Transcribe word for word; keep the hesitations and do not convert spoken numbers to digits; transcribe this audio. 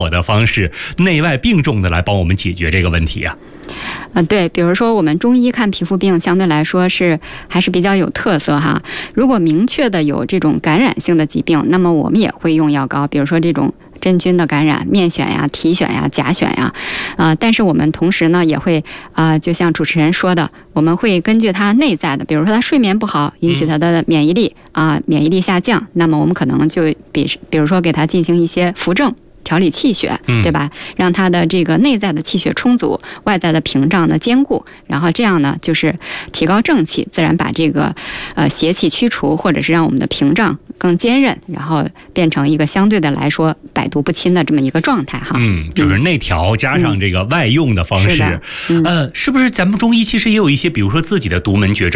我的方式，内外并重的来帮我们解决这个问题啊。 呃，对，比如说我们中医看皮肤病，相对来说是还是比较有特色哈。如果明确的有这种感染性的疾病，那么我们也会用药膏，比如说这种真菌的感染，面癣呀、体癣呀、甲癣呀，啊、呃，但是我们同时呢也会啊、呃，就像主持人说的，我们会根据他内在的，比如说他睡眠不好引起他的免疫力啊、呃，免疫力下降，那么我们可能就比比如说给他进行一些扶正。调理气血，对吧？让他的这个内在的气血充足，外在的屏障呢坚固，然后这样呢就是提高正气，自然把这个呃邪气驱除，或者是让我们的屏障更坚韧，然后变成一个相对的来说百毒不侵的这么一个状态哈。 嗯，就是内调加上这个外用的方式， 嗯、是的、嗯、 呃，是不是咱们中医其实也有一些，比如说自己的独门绝招？